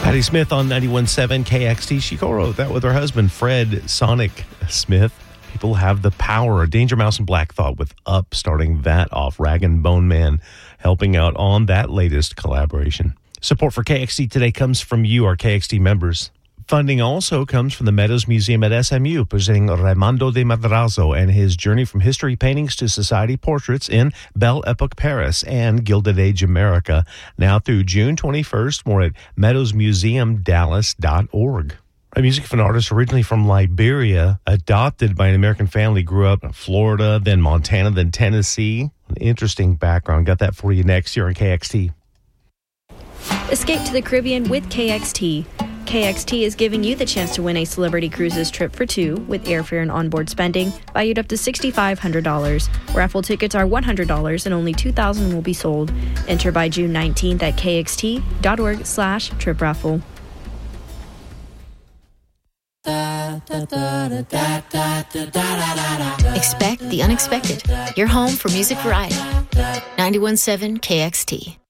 Patti Smith on 91.7 KXT. She co-wrote that with her husband, Fred Sonic Smith. People have the power. Danger Mouse and Black Thought with Up, starting that off. Rag and Bone Man helping out on that latest collaboration. Support for KXT today comes from you, our KXT members. Funding also comes from the Meadows Museum at SMU, presenting Raimondo de Madrazo and his journey from history paintings to society portraits in Belle Epoque Paris and Gilded Age America. Now through June 21st, more at meadowsmuseumdallas.org. A music of an artist originally from Liberia, adopted by an American family, grew up in Florida, then Montana, then Tennessee. An interesting background. Got that for you next here on KXT. Escape to the Caribbean with KXT. KXT is giving you the chance to win a Celebrity Cruises trip for two with airfare and onboard spending valued up to $6,500. Raffle tickets are $100 and only 2,000 will be sold. Enter by June 19th at kxt.org/trip raffle. Expect the unexpected. Your home for music variety. 91.7 KXT.